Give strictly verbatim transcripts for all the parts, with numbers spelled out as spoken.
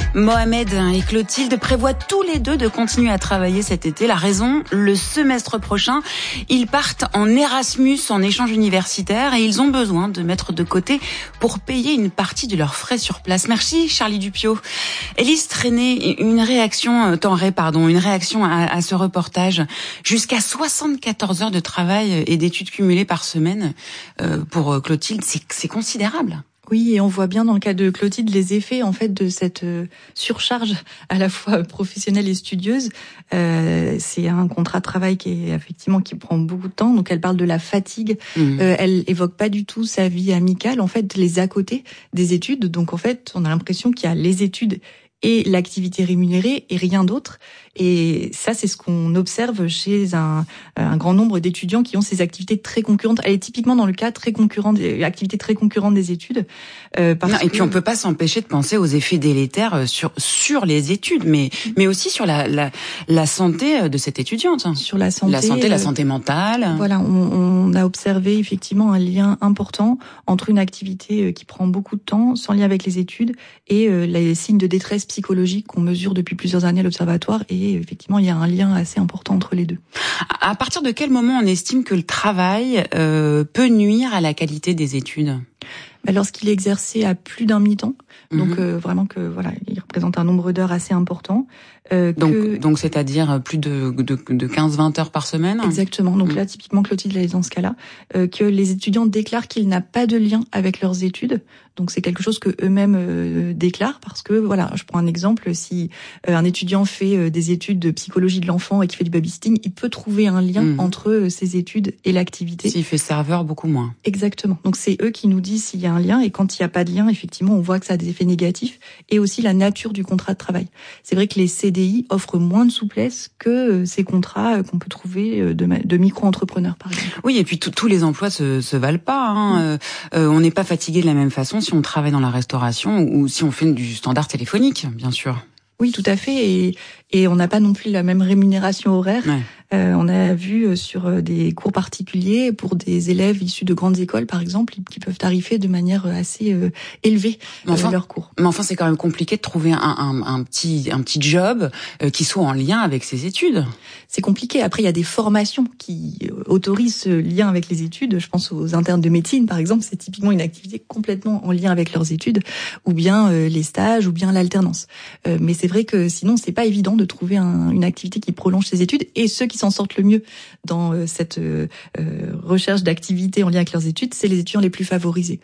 Mohamed et Clotilde prévoient tous les deux de continuer à travailler cet été. La raison, le semestre prochain, ils partent en Erasmus, en échange universitaire, et ils ont besoin de mettre de côté pour payer une partie de leurs frais sur place. Merci Charlie Dupiot. Élise Trenet, une réaction, Tenray, pardon, une réaction à, à ce reportage. Jusqu'à soixante-quatorze heures de travail et d'études cumulées par semaine euh, pour Clotilde, c'est, c'est considérable. Oui, et on voit bien dans le cas de Clotilde les effets en fait de cette surcharge à la fois professionnelle et studieuse. Euh, c'est un contrat de travail qui est effectivement qui prend beaucoup de temps. Donc elle parle de la fatigue. Mmh. Euh, elle évoque pas du tout sa vie amicale. En fait, les à côté des études. Donc en fait, on a l'impression qu'il y a les études et l'activité rémunérée et rien d'autre. Et ça, c'est ce qu'on observe chez un, un grand nombre d'étudiants qui ont ces activités très concurrentes. Elle est typiquement dans le cas très concurrent, des activités très concurrentes des études. Euh, parce non, et que... puis on peut pas s'empêcher de penser aux effets délétères sur sur les études, mais mais aussi sur la la, la santé de cette étudiante. Sur la santé, la santé, euh, la santé mentale. Voilà, on, on a observé effectivement un lien important entre une activité qui prend beaucoup de temps, sans lien avec les études, et euh, les signes de détresse psychologique qu'on mesure depuis plusieurs années à l'Observatoire. Et effectivement, il y a un lien assez important entre les deux. À partir de quel moment on estime que le travail euh, peut nuire à la qualité des études ? Lorsqu'il est exercé à plus d'un mi-temps, mmh. donc euh, vraiment que voilà, il représente un nombre d'heures assez important. Euh, donc, que... donc c'est-à-dire plus de, de, de quinze à vingt heures par semaine. Exactement. Donc mmh. là, typiquement, Clotilde est dans ce cas-là, euh, que les étudiants déclarent qu'il n'a pas de lien avec leurs études. Donc c'est quelque chose que eux-mêmes euh, déclarent parce que voilà, je prends un exemple, si euh, un étudiant fait euh, des études de psychologie de l'enfant et qui fait du babysitting, il peut trouver un lien mmh. entre euh, ses études et l'activité. S'il fait serveur, beaucoup moins. Exactement. Donc c'est eux qui nous disent s'il y a un lien, et quand il n'y a pas de lien, effectivement, on voit que ça a des effets négatifs, et aussi la nature du contrat de travail. C'est vrai que les C D I offrent moins de souplesse que ces contrats qu'on peut trouver de, de micro-entrepreneurs, par exemple. Oui, et puis tous les emplois se, se valent pas. Hein. Mmh. Euh, on n'est pas fatigué de la même façon si on travaille dans la restauration ou si on fait du standard téléphonique, bien sûr. Oui, tout à fait, et, et on n'a pas non plus la même rémunération horaire. Ouais. Euh, on a vu sur des cours particuliers pour des élèves issus de grandes écoles, par exemple, qui peuvent tarifer de manière assez euh, élevée mais enfin, euh, leurs cours. Mais enfin, c'est quand même compliqué de trouver un, un, un petit un petit job euh, qui soit en lien avec ses études. C'est compliqué. Après, il y a des formations qui autorisent ce lien avec les études. Je pense aux internes de médecine, par exemple. C'est typiquement une activité complètement en lien avec leurs études, ou bien euh, les stages, ou bien l'alternance. Euh, mais c'est vrai que sinon, c'est pas évident de trouver un, une activité qui prolonge ses études, et ceux qui s'en sortent le mieux dans euh, cette euh, recherche d'activité en lien avec leurs études, c'est les étudiants les plus favorisés.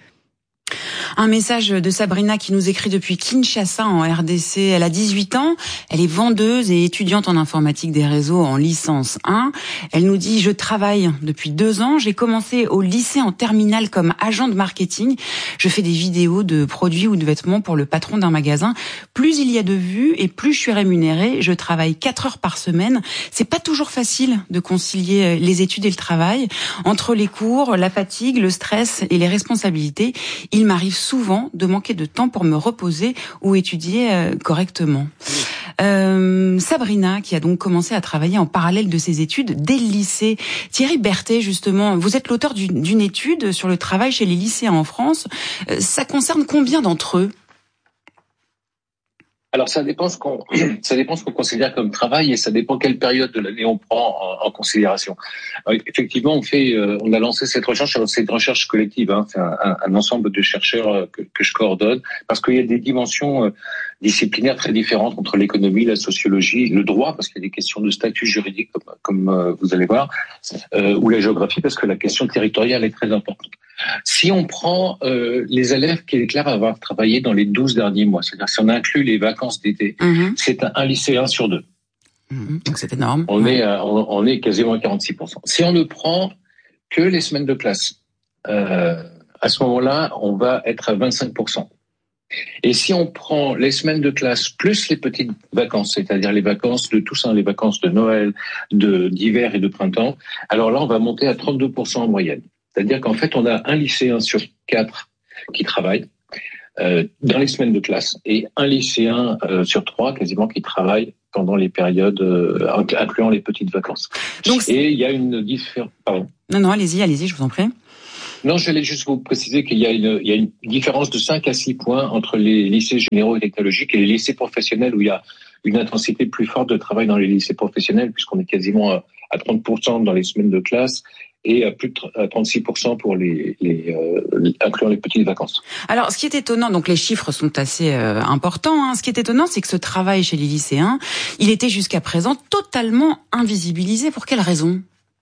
Un message de Sabrina qui nous écrit depuis Kinshasa en R D C. Elle a dix-huit ans, elle est vendeuse et étudiante en informatique des réseaux en licence un. Elle nous dit « Je travaille depuis deux ans, j'ai commencé au lycée en terminale comme agent de marketing. Je fais des vidéos de produits ou de vêtements pour le patron d'un magasin. Plus il y a de vues et plus je suis rémunérée. Je travaille quatre heures par semaine. C'est pas toujours facile de concilier les études et le travail. Entre les cours, la fatigue, le stress et les responsabilités, il m'arrive souvent de manquer de temps pour me reposer ou étudier euh, correctement. Euh, Sabrina, qui a donc commencé à travailler en parallèle de ses études dès le lycée. Thierry Berthet, justement, vous êtes l'auteur d'une, d'une étude sur le travail chez les lycéens en France. Euh, ça concerne combien d'entre eux ? Alors ça dépend ce qu'on ça dépend ce qu'on considère comme travail, et ça dépend quelle période de l'année on prend en, en considération. Alors, effectivement, on fait euh, on a lancé cette recherche, alors c'est une recherche collective, hein, c'est un, un, un ensemble de chercheurs que, que je coordonne, parce qu'il y a des dimensions euh, disciplinaires très différentes entre l'économie, la sociologie, le droit, parce qu'il y a des questions de statut juridique comme, comme euh, vous allez voir, euh, ou la géographie, parce que la question territoriale est très importante. Si on prend euh, les élèves qui déclarent avoir travaillé dans les douze derniers mois, c'est-à-dire si on inclut les vacances d'été, mmh. c'est un, un lycéen sur deux. Mmh. Donc c'est énorme. On, ouais. est à, on, on est quasiment à quarante-six pour cent. Si on ne prend que les semaines de classe, euh, à ce moment-là, on va être à vingt-cinq pour cent. Et si on prend les semaines de classe plus les petites vacances, c'est-à-dire les vacances de Toussaint, les vacances de Noël, de d'hiver et de printemps, alors là, on va monter à trente-deux pour cent en moyenne. C'est-à-dire qu'en fait, on a un lycéen sur quatre qui travaille euh, dans les semaines de classe, et un lycéen euh, sur trois quasiment qui travaille pendant les périodes euh, incluant les petites vacances. Donc, et il y a une différence. Pardon. Non, non, allez-y, allez-y, je vous en prie. Non, j'allais juste vous préciser qu'il y a une, il y a une différence de cinq à six points entre les lycées généraux et technologiques et les lycées professionnels où il y a une intensité plus forte de travail dans les lycées professionnels puisqu'on est quasiment à trente pour cent dans les semaines de classe et à plus de trente-six pour cent pour les, les, euh, incluant les petites vacances. Alors, ce qui est étonnant, donc les chiffres sont assez euh, importants, hein. Ce qui est étonnant, c'est que ce travail chez les lycéens, il était jusqu'à présent totalement invisibilisé. Pour quelle raison ?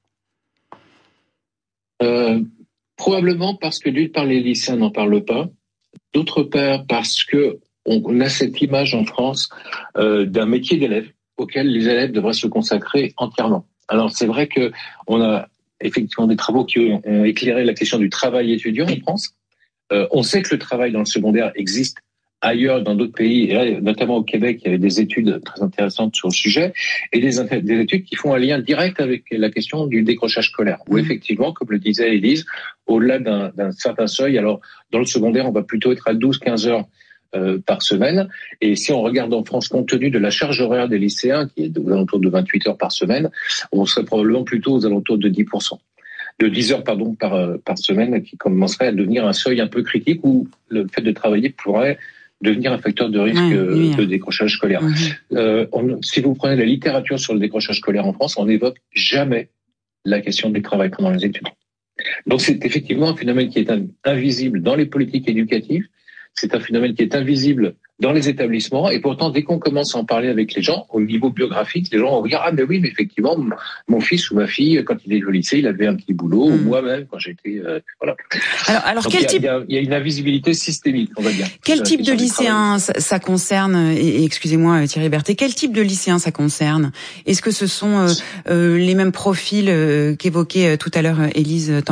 Euh, probablement parce que d'une part, les lycéens n'en parlent pas. D'autre part, parce que on a cette image en France euh, d'un métier d'élève auquel les élèves devraient se consacrer entièrement. Alors, c'est vrai que on a effectivement des travaux qui ont éclairé la question du travail étudiant en France. Euh, on sait que le travail dans le secondaire existe ailleurs dans d'autres pays, et là, notamment au Québec, il y avait des études très intéressantes sur le sujet, et des, des études qui font un lien direct avec la question du décrochage scolaire, où effectivement, comme le disait Élise, au-delà d'un, d'un certain seuil, alors dans le secondaire, on va plutôt être à douze à quinze heures euh, par semaine, et si on regarde en France, compte tenu de la charge horaire des lycéens, qui est aux alentours de vingt-huit heures par semaine, on serait probablement plutôt aux alentours de dix pour cent. De dix heures pardon par par semaine, qui commencerait à devenir un seuil un peu critique où le fait de travailler pourrait devenir un facteur de risque ouais, oui. de décrochage scolaire. Mmh. Euh, on, si vous prenez la littérature sur le décrochage scolaire en France, on n'évoque jamais la question du travail pendant les études. Donc c'est effectivement un phénomène qui est invisible dans les politiques éducatives, c'est un phénomène qui est invisible dans les établissements, et pourtant, dès qu'on commence à en parler avec les gens, au niveau biographique, les gens vont dire « Ah, mais oui, mais effectivement, mon fils ou ma fille, quand il est au lycée, il avait un petit boulot, mmh. ou moi-même, quand j'étais... Euh, voilà. » Alors, alors quel il y a, type... Il y, a, il y a une invisibilité systémique, on va dire. Quel type de lycéen ça, ça concerne, et, et excusez-moi Thierry Berthet, quel type de lycéen ça concerne ? Est-ce que ce sont euh, euh, les mêmes profils euh, qu'évoquait tout à l'heure Élise Tenray ?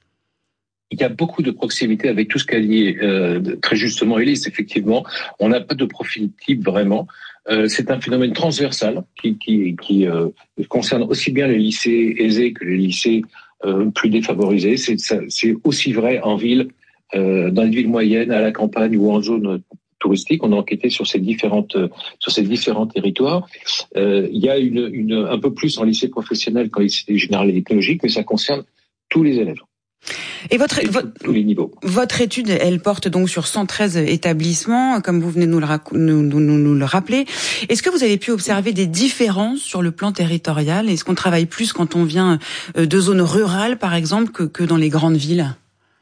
Il y a beaucoup de proximité avec tout ce qu'a dit euh, très justement Élise. Effectivement, on n'a pas de profil type vraiment. Euh, c'est un phénomène transversal qui, qui, qui euh, concerne aussi bien les lycées aisés que les lycées euh, plus défavorisés. C'est, ça, c'est aussi vrai en ville, euh, dans les villes moyennes, à la campagne ou en zone touristique. On a enquêté sur ces différentes sur ces différents territoires. Euh, il y a une, une un peu plus en lycée professionnel qu'en lycée général et technologique, mais ça concerne tous les élèves. Et votre, et votre, tous les niveaux. Votre étude, elle porte donc sur cent treize établissements, comme vous venez de nous le, nous, nous, nous le rappeler. Est-ce que vous avez pu observer des différences sur le plan territorial ? Est-ce qu'on travaille plus quand on vient de zones rurales, par exemple, que, que dans les grandes villes ?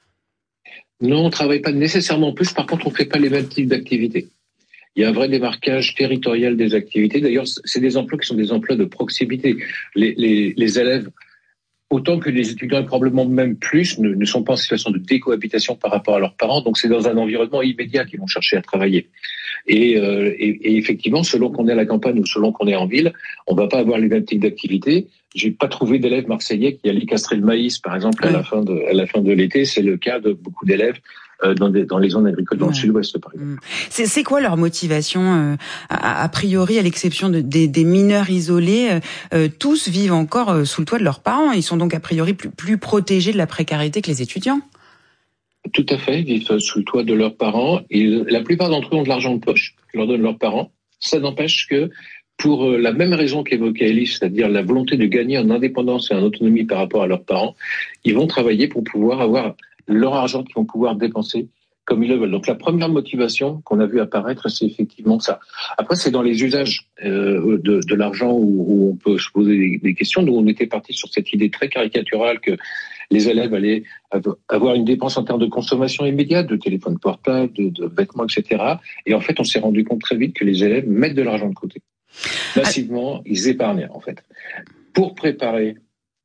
Non, on ne travaille pas nécessairement plus. Par contre, on ne fait pas les mêmes types d'activités. Il y a un vrai démarquage territorial des activités. D'ailleurs, c'est des emplois qui sont des emplois de proximité. Les, les, les élèves, autant que les étudiants et probablement même plus, ne, ne sont pas en situation de décohabitation par rapport à leurs parents. Donc, c'est dans un environnement immédiat qu'ils vont chercher à travailler. Et, euh, et, et effectivement, selon qu'on est à la campagne ou selon qu'on est en ville, on ne va pas avoir les mêmes types d'activités. J'ai pas trouvé d'élèves marseillais qui allaient castrer le maïs, par exemple, à la fin de, à la fin de l'été. C'est le cas de beaucoup d'élèves euh, dans, des, dans les zones agricoles dans ouais. le sud-ouest, par exemple. C'est, c'est quoi leur motivation euh, a, a priori, à l'exception de, des, des mineurs isolés, euh, tous vivent encore euh, sous le toit de leurs parents. Ils sont donc a priori plus, plus protégés de la précarité que les étudiants. Tout à fait, ils vivent sous le toit de leurs parents. Et la plupart d'entre eux ont de l'argent de poche que leur donnent leurs parents. Ça n'empêche que, pour la même raison qu'évoquait Élise, c'est-à-dire la volonté de gagner en indépendance et en autonomie par rapport à leurs parents, ils vont travailler pour pouvoir avoir leur argent qu'ils vont pouvoir dépenser comme ils le veulent. Donc la première motivation qu'on a vu apparaître, c'est effectivement ça. Après, c'est dans les usages euh, de, de l'argent où, où on peut se poser des, des questions. Nous, on était parti sur cette idée très caricaturale que les élèves allaient avoir une dépense en termes de consommation immédiate, de téléphone portable, de, de vêtements, et cetera. Et en fait, on s'est rendu compte très vite que les élèves mettent de l'argent de côté. Massivement, ils épargnent, en fait, pour préparer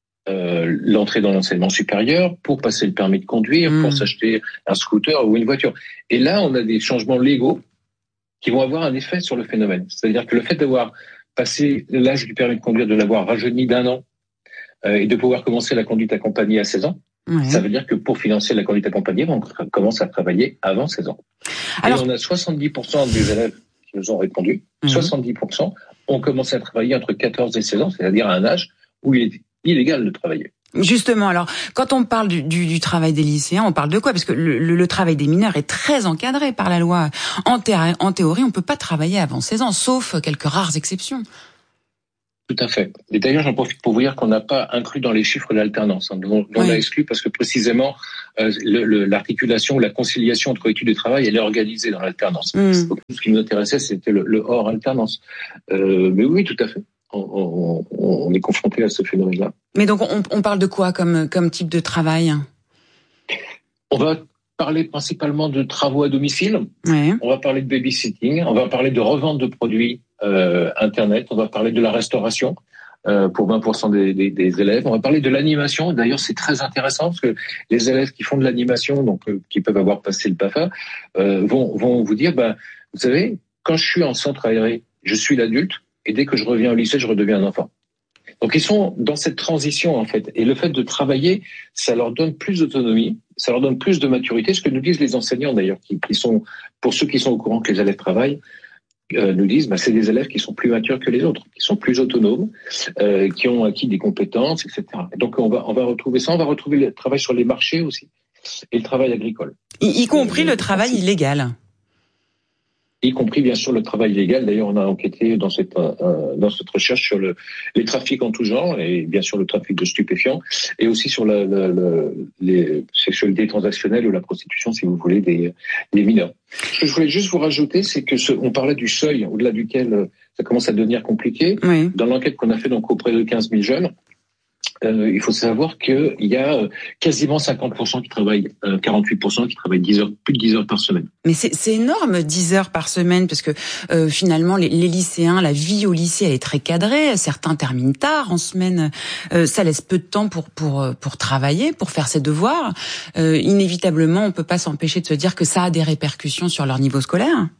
euh, l'entrée dans l'enseignement supérieur, pour passer le permis de conduire, mmh. pour s'acheter un scooter ou une voiture. Et là, on a des changements légaux qui vont avoir un effet sur le phénomène. C'est-à-dire que le fait d'avoir passé l'âge du permis de conduire, de l'avoir rajeuni d'un an, euh, et de pouvoir commencer la conduite accompagnée à seize ans, mmh. ça veut dire que pour financer la conduite accompagnée, on commence à travailler avant seize ans. Alors... Et on a soixante-dix pour cent des élèves qui nous ont répondu, mmh. soixante-dix pour cent ont commencé à travailler entre quatorze et seize ans, c'est-à-dire à un âge où il est illégal de travailler. Justement, alors, quand on parle du, du, du travail des lycéens, on parle de quoi ? Parce que le, le, le travail des mineurs est très encadré par la loi. En, thé- en théorie, on ne peut pas travailler avant seize ans, sauf quelques rares exceptions. Tout à fait. Et d'ailleurs, j'en profite pour vous dire qu'on n'a pas inclus dans les chiffres l'alternance. Hein, on on oui. l'a exclu parce que précisément, euh, le, le, l'articulation, la conciliation entre études et travail, elle est organisée dans l'alternance. Mmh. Donc, ce qui nous intéressait, c'était le, le hors alternance. Euh, mais oui, tout à fait. On, on, on est confronté à ce phénomène-là. Mais donc, on, on parle de quoi comme, comme type de travail? On va parler principalement de travaux à domicile. Oui. On va parler de babysitting. On va parler de revente de produits euh, Internet. On va parler de la restauration euh, pour vingt pour cent des, des, des élèves. On va parler de l'animation. D'ailleurs, c'est très intéressant parce que les élèves qui font de l'animation, donc euh, qui peuvent avoir passé le P A F A, euh, vont, vont vous dire, ben, vous savez, quand je suis en centre aéré, je suis l'adulte et dès que je reviens au lycée, je redeviens un enfant. Donc ils sont dans cette transition en fait, et le fait de travailler, ça leur donne plus d'autonomie, ça leur donne plus de maturité. Ce que nous disent les enseignants d'ailleurs, qui, qui sont, pour ceux qui sont au courant que les élèves travaillent, euh, nous disent, bah, c'est des élèves qui sont plus matures que les autres, qui sont plus autonomes, euh, qui ont acquis des compétences, et cetera. Donc on va on va retrouver ça, on va retrouver le travail sur les marchés aussi et le travail agricole, y, y compris euh, le travail aussi. illégal. Y compris bien sûr le travail illégal. D'ailleurs, on a enquêté dans cette euh, dans cette recherche sur le, les trafics en tout genre et bien sûr le trafic de stupéfiants et aussi sur la, la, la, les sexualités transactionnelles ou la prostitution, si vous voulez, des, des mineurs. Ce que je voulais juste vous rajouter, c'est que ce, on parlait du seuil au-delà duquel ça commence à devenir compliqué. Oui. Dans l'enquête qu'on a fait donc auprès de quinze mille jeunes, Euh, il faut savoir qu'il y a quasiment cinquante pour cent qui travaillent, euh, quarante-huit pour cent qui travaillent dix heures, plus de dix heures par semaine. Mais c'est, c'est énorme, dix heures par semaine, parce que euh, finalement, les, les lycéens, la vie au lycée, elle est très cadrée. Certains terminent tard en semaine. Euh, ça laisse peu de temps pour pour pour travailler, pour faire ses devoirs. Euh, inévitablement, on peut pas s'empêcher de se dire que ça a des répercussions sur leur niveau scolaire.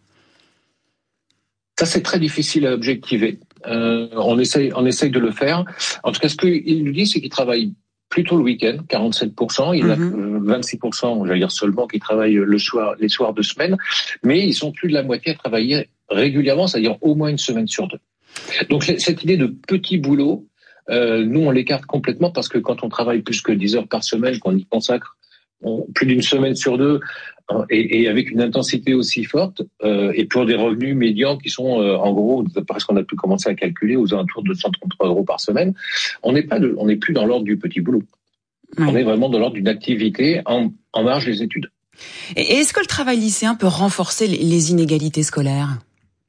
Ça, c'est très difficile à objectiver. Euh, on essaye, on essaye de le faire. En tout cas, ce qu'il nous dit, c'est qu'il travaille plutôt le week-end, quarante-sept pour cent. Il mm-hmm. a vingt-six pour cent, j'allais dire seulement, qui travaillent le soir, les soirs de semaine. Mais ils sont plus de la moitié à travailler régulièrement, c'est-à-dire au moins une semaine sur deux. Donc, cette idée de petit boulot, euh, nous, on l'écarte complètement parce que quand on travaille plus que dix heures par semaine, qu'on y consacre on, plus d'une semaine sur deux, Et, et avec une intensité aussi forte, euh, et pour des revenus médians qui sont, euh, en gros, d'après ce qu'on a pu commencer à calculer, aux alentours de cent trente-trois euros par semaine, on n'est pas, de, on n'est plus dans l'ordre du petit boulot. Oui. On est vraiment dans l'ordre d'une activité en, en marge des études. Et est-ce que le travail lycéen peut renforcer les inégalités scolaires ?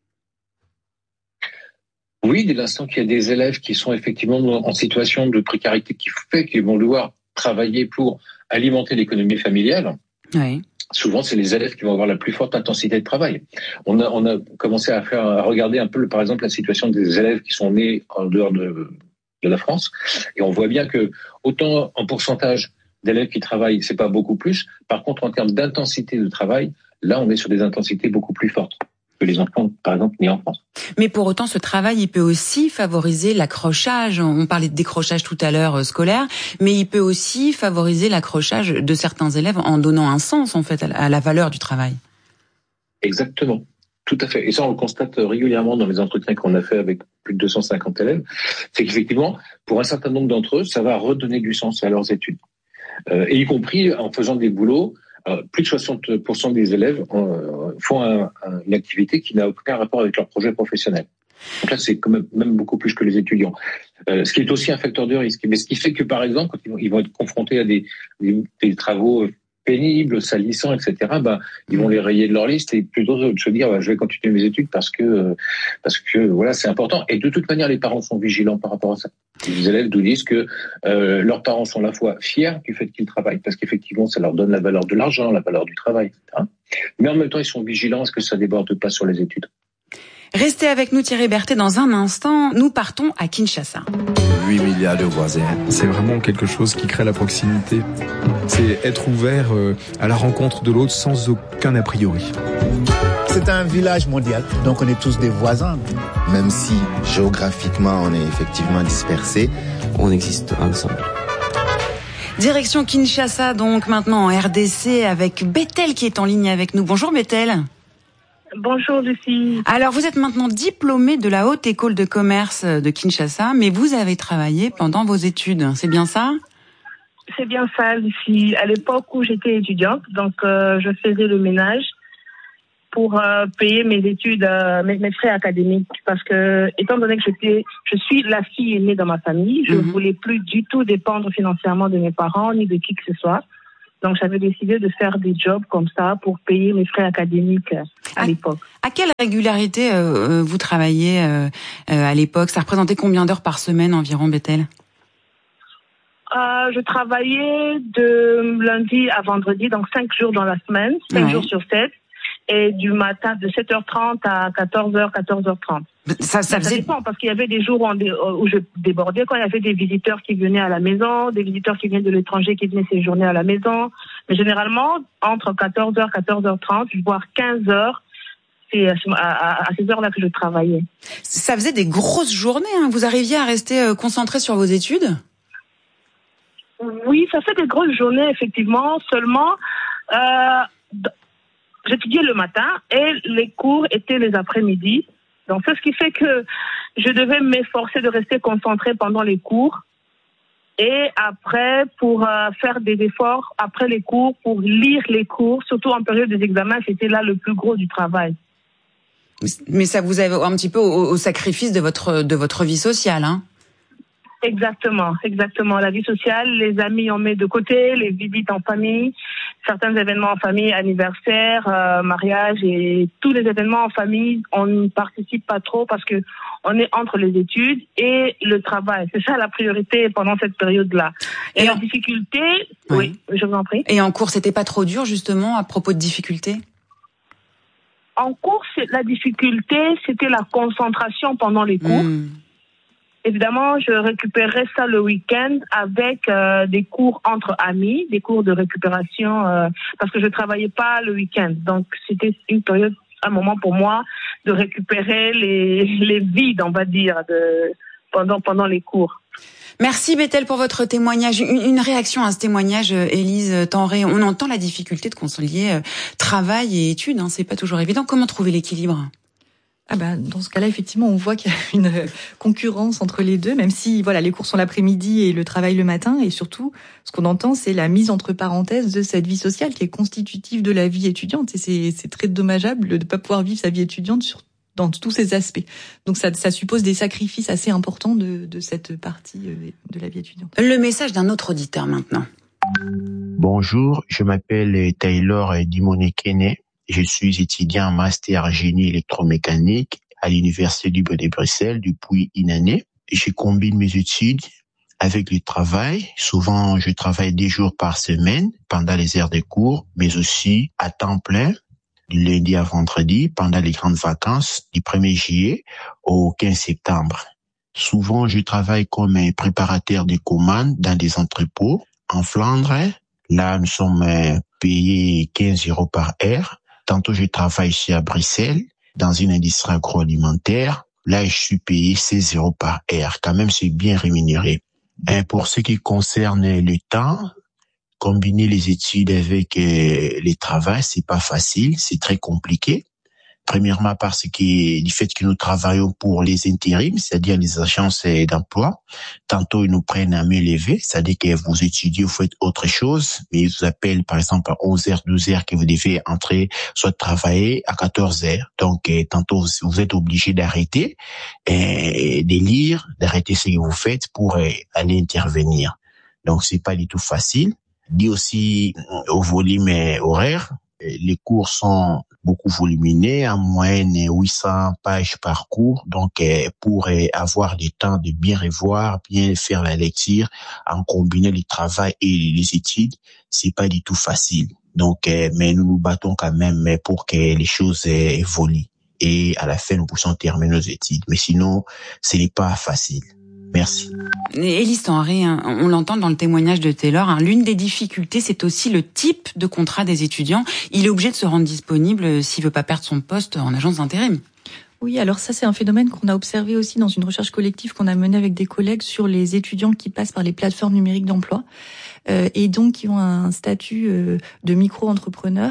Oui, dès l'instant qu'il y a des élèves qui sont effectivement en situation de précarité qui fait qu'ils vont devoir travailler pour alimenter l'économie familiale. Oui. Souvent, c'est les élèves qui vont avoir la plus forte intensité de travail. On a, on a commencé à faire, à regarder un peu, par exemple, la situation des élèves qui sont nés en dehors de, de la France. Et on voit bien que, autant en pourcentage d'élèves qui travaillent, c'est pas beaucoup plus. Par contre, en termes d'intensité de travail, là, on est sur des intensités beaucoup plus fortes que les enfants, par exemple, nés en France. Mais pour autant, ce travail, il peut aussi favoriser l'accrochage. On parlait de décrochage tout à l'heure euh, scolaire, mais il peut aussi favoriser l'accrochage de certains élèves en donnant un sens, en fait, à la valeur du travail. Exactement. Tout à fait. Et ça, on le constate régulièrement dans les entretiens qu'on a fait avec plus de deux cent cinquante élèves. C'est qu'effectivement, pour un certain nombre d'entre eux, ça va redonner du sens à leurs études. Euh, et y compris en faisant des boulots. Euh, plus de soixante pour cent des élèves euh, font un, un, une activité qui n'a aucun rapport avec leur projet professionnel. Donc là, c'est quand même, même beaucoup plus que les étudiants. Euh, ce qui est aussi un facteur de risque. Mais ce qui fait que, par exemple, quand ils vont, ils vont être confrontés à des, des, des travaux pénibles, salissants, et cetera, bah, ils vont les rayer de leur liste et plutôt de se dire, bah, je vais continuer mes études parce que, parce que, voilà, c'est important. Et de toute manière, les parents sont vigilants par rapport à ça. Les élèves nous disent que euh, leurs parents sont à la fois fiers du fait qu'ils travaillent, parce qu'effectivement, ça leur donne la valeur de l'argent, la valeur du travail, et cetera. Mais en même temps, ils sont vigilants à ce que ça déborde pas sur les études. Restez avec nous, Thierry Berthet, dans un instant. Nous partons à Kinshasa. huit milliards de voisins. C'est vraiment quelque chose qui crée la proximité. C'est être ouvert à la rencontre de l'autre sans aucun a priori. C'est un village mondial, donc on est tous des voisins. Même si géographiquement on est effectivement dispersés, on existe ensemble. Direction Kinshasa, donc maintenant en R D C, avec Bethel qui est en ligne avec nous. Bonjour Bethel. Bonjour Lucie. Alors vous êtes maintenant diplômée de la Haute École de Commerce de Kinshasa, mais vous avez travaillé pendant vos études, c'est bien ça ? C'est bien ça Lucie. À l'époque où j'étais étudiante, donc euh, je faisais le ménage pour euh, payer mes études, euh, mes, mes frais académiques, parce que étant donné que j'étais, je suis la fille aînée dans ma famille, je ne mmh. voulais plus du tout dépendre financièrement de mes parents ni de qui que ce soit. Donc j'avais décidé de faire des jobs comme ça pour payer mes frais académiques à, à l'époque. À quelle régularité euh, vous travaillez euh, euh, à l'époque? Ça représentait combien d'heures par semaine environ, Bethel? Euh, je travaillais de lundi à vendredi, donc cinq jours dans la semaine, cinq ouais. jours sur sept, et du matin de sept heures trente à quatorze heures, quatorze heures trente. Ça, ça, faisait... ça dépend, parce qu'il y avait des jours où, on dé... où je débordais, quand il y avait des visiteurs qui venaient à la maison, des visiteurs qui venaient de l'étranger qui venaient séjourner à la maison. Mais généralement, entre quatorze heures, quatorze heures trente, voire quinze heures, c'est à, à ces heures-là que je travaillais. Ça faisait des grosses journées, hein. Vous arriviez à rester concentré sur vos études? Oui, ça fait des grosses journées, effectivement. Seulement, euh, j'étudiais le matin et les cours étaient les après-midi. Donc, c'est ce qui fait que je devais m'efforcer de rester concentrée pendant les cours. Et après, pour euh, faire des efforts après les cours, pour lire les cours, surtout en période des examens, c'était là le plus gros du travail. Mais ça vous a un petit peu au, au sacrifice de votre, de votre vie sociale, hein? Exactement, exactement. La vie sociale, les amis on met de côté, les visites en famille, certains événements en famille, anniversaires, euh, mariage et tous les événements en famille, on ne participe pas trop parce que on est entre les études et le travail. C'est ça la priorité pendant cette période-là. Et, et la en... difficulté, oui. oui, je vous en prie. Et en cours, c'était pas trop dur justement à propos de difficultés? En cours, la difficulté, c'était la concentration pendant les cours. Mmh. Évidemment, je récupérais ça le week-end avec euh, des cours entre amis, des cours de récupération, euh, parce que je travaillais pas le week-end. Donc, c'était une période, un moment pour moi de récupérer les, les vides, on va dire, de, pendant, pendant les cours. Merci Bethel pour votre témoignage. Une, une réaction à ce témoignage, Élise Tenré. On entend la difficulté de concilier euh, travail et études, hein, c'est pas toujours évident. Comment trouver l'équilibre? Ah ben, dans ce cas-là, effectivement, on voit qu'il y a une concurrence entre les deux, même si voilà, les cours sont l'après-midi et le travail le matin. Et surtout, ce qu'on entend, c'est la mise entre parenthèses de cette vie sociale qui est constitutive de la vie étudiante. Et c'est, c'est très dommageable de ne pas pouvoir vivre sa vie étudiante sur, dans tous ses aspects. Donc ça, ça suppose des sacrifices assez importants de, de cette partie de la vie étudiante. Le message d'un autre auditeur maintenant. Bonjour, je m'appelle Taylor Dimone-Kene. Je suis étudiant en master génie électromécanique à l'Université libre de Bruxelles depuis une année. Je combine mes études avec le travail. Souvent, je travaille deux jours par semaine pendant les heures de cours, mais aussi à temps plein, du lundi à vendredi, pendant les grandes vacances du premier juillet au quinze septembre. Souvent, je travaille comme un préparateur de commandes dans des entrepôts en Flandre. Là, nous sommes payés quinze euros par heure. Tantôt, je travaille ici à Bruxelles, dans une industrie agroalimentaire. Là, je suis payé seize euros par heure. Quand même, c'est bien rémunéré. Et pour ce qui concerne le temps, combiner les études avec euh, le travail, c'est pas facile, c'est très compliqué. Premièrement, parce que du fait que nous travaillons pour les intérims, c'est-à-dire les agences d'emploi, tantôt ils nous prennent à main levée, c'est-à-dire que vous étudiez, vous faites autre chose, mais ils vous appellent par exemple à onze heures, douze heures que vous devez entrer, soit travailler à quatorze heures. Donc, tantôt vous êtes obligé d'arrêter, et de lire, d'arrêter ce que vous faites pour aller intervenir. Donc, c'est pas du tout facile. Dit aussi au volume horaire, les cours sont beaucoup volumineux, en moyenne huit cents pages par cours. Donc, pour avoir du temps de bien revoir, bien faire la lecture, en combinant le travail et les études, c'est pas du tout facile. Donc, mais nous nous battons quand même pour que les choses évoluent et à la fin nous puissions terminer nos études. Mais sinon, ce n'est pas facile. Merci. Élise Tenré, hein, on l'entend dans le témoignage de Taylor, hein, l'une des difficultés, c'est aussi le type de contrat des étudiants. Il est obligé de se rendre disponible s'il veut pas perdre son poste en agence d'intérim. Oui, alors ça, c'est un phénomène qu'on a observé aussi dans une recherche collective qu'on a menée avec des collègues sur les étudiants qui passent par les plateformes numériques d'emploi euh, et donc qui ont un statut euh, de micro-entrepreneur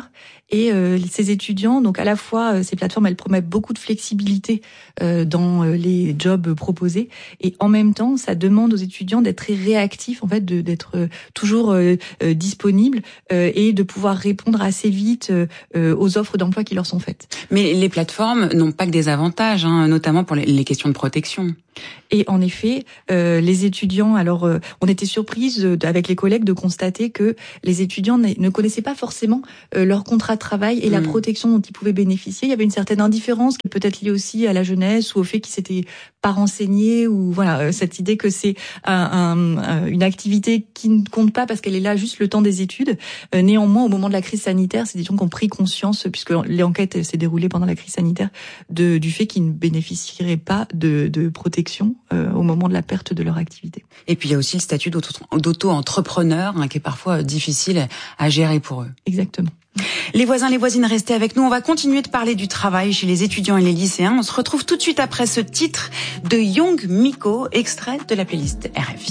Et euh, ces étudiants, donc à la fois euh, ces plateformes, elles promettent beaucoup de flexibilité euh, dans euh, les jobs proposés, et en même temps, ça demande aux étudiants d'être très réactifs, en fait, de, d'être euh, toujours euh, euh, disponibles euh, et de pouvoir répondre assez vite euh, euh, aux offres d'emploi qui leur sont faites. Mais les plateformes n'ont pas que des avantages, hein, notamment pour les, les questions de protection. Et en effet, euh, les étudiants, alors euh, on était surprise euh, avec les collègues de constater que les étudiants ne connaissaient pas forcément euh, leur contrat de travail et mmh. la protection dont ils pouvaient bénéficier. Il y avait une certaine indifférence qui peut être liée aussi à la jeunesse ou au fait qu'ils s'étaient pas renseignés, ou voilà, euh, cette idée que c'est un, un, une activité qui ne compte pas parce qu'elle est là juste le temps des études. Euh, néanmoins, au moment de la crise sanitaire, c'est des gens qui ont pris conscience, puisque l'enquête s'est déroulée pendant la crise sanitaire, de, du fait qu'ils ne bénéficieraient pas de, de protection Euh, au moment de la perte de leur activité. Et puis il y a aussi le statut d'auto-entrepreneur hein, qui est parfois difficile à gérer pour eux. Exactement. Les voisins, les voisines, restez avec nous. On va continuer de parler du travail chez les étudiants et les lycéens. On se retrouve tout de suite après ce titre de Young Miko, extrait de la playlist R F I.